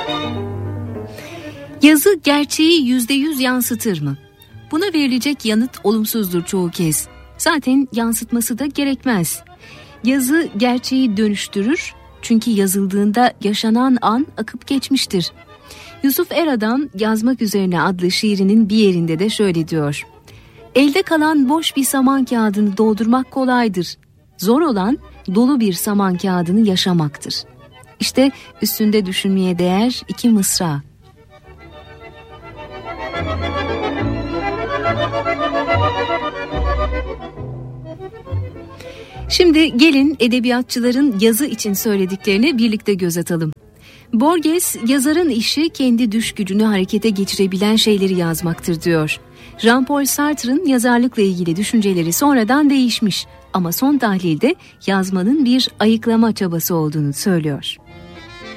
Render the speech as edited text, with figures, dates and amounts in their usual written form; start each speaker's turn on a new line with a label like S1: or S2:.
S1: Yazı gerçeği %100 yansıtır mı? Buna verilecek yanıt olumsuzdur çoğu kez. Zaten yansıtması da gerekmez. Yazı gerçeği dönüştürür çünkü yazıldığında yaşanan an akıp geçmiştir. Yusuf Eradağan Yazmak Üzerine adlı şiirinin bir yerinde de şöyle diyor: Elde kalan boş bir saman kağıdını doldurmak kolaydır. Zor olan dolu bir saman kağıdını yaşamaktır. İşte üstünde düşünmeye değer iki mısra. Şimdi gelin edebiyatçıların yazı için söylediklerini birlikte göz atalım. Borges, yazarın işi kendi düş gücünü harekete geçirebilen şeyleri yazmaktır diyor. Jean-Paul Sartre'ın yazarlıkla ilgili düşünceleri sonradan değişmiş ama son tahlilde yazmanın bir ayıklama çabası olduğunu söylüyor.